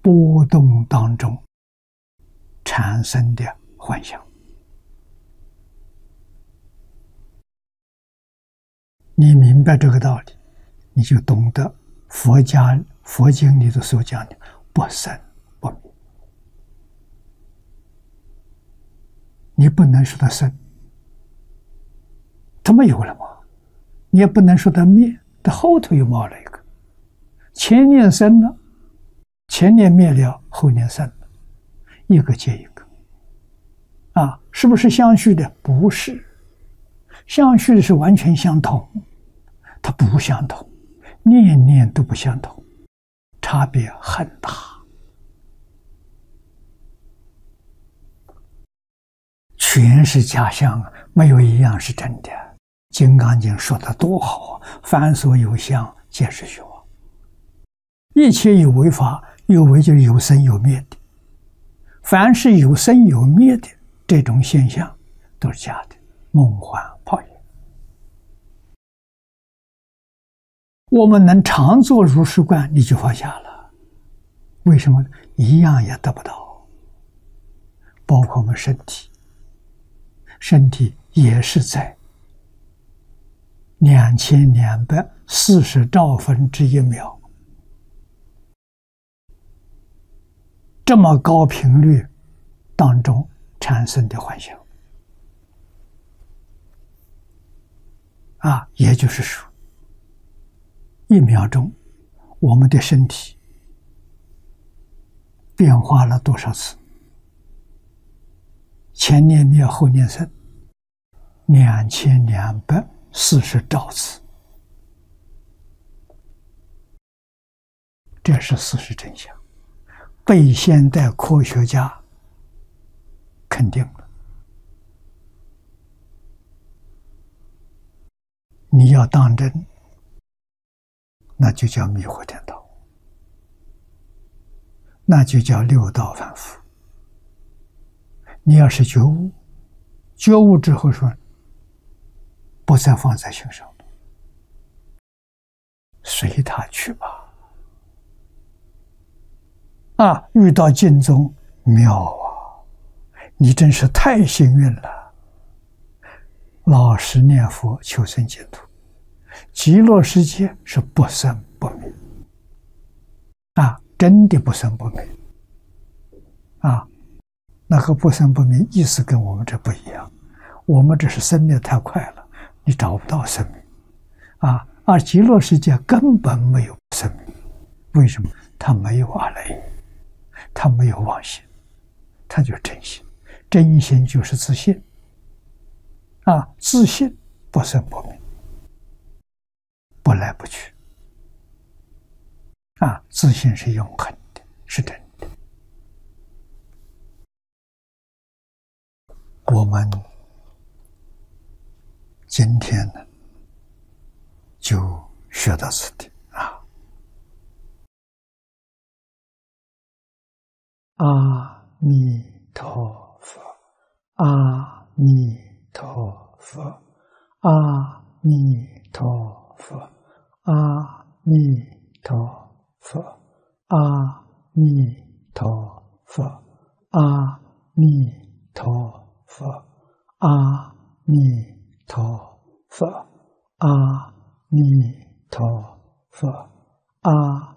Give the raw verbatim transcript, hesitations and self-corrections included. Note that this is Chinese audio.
波动当中产生的幻想。你明白这个道理，你就懂得佛家佛经里头所讲的不生不灭。你不能说它生，它没有了吗？你也不能说它灭，它后头又冒了一个。前年生了，前年灭了，后年生了，一个接一个。啊，是不是相续的？不是，相续的是完全相同，它不相同，念念都不相同，差别很大。全是假象，没有一样是真的。《金刚经》说的多好啊！凡所有相，皆是虚妄。一切有为法，有为就是有生有灭的。凡是有生有灭的这种现象，都是假的，梦幻泡影。我们能常做如是观，你就放下了。为什么？一样也得不到。包括我们身体。身体也是在两千两百四十兆分之一秒这么高频率当中产生的幻想啊，也就是说，一秒钟我们的身体变化了多少次？前念灭，后念生，两千两百四十兆次，这是事实真相，被现代科学家肯定了。你要当真，那就叫迷惑颠倒，那就叫六道反复。你要是觉悟，觉悟之后说，不再放在心上了，随他去吧。啊，遇到净宗妙啊！你真是太幸运了。老实念佛，求生净土，极乐世界是不生不灭。啊，真的不生不灭。啊。那和不生不灭意思跟我们这不一样，我们这是生灭太快了，你找不到生命啊。而极乐世界根本没有生命，为什么？它没有阿赖耶，它没有妄心，它就是真心，真心就是自信啊，自信不生不灭，不来不去啊，自信是永恒的，是真的。我们今天呢，就学到此地啊。阿弥陀佛，阿弥陀佛，阿弥陀佛，阿弥陀佛，阿弥陀佛，阿弥陀佛，阿弥陀佛，阿弥陀佛，阿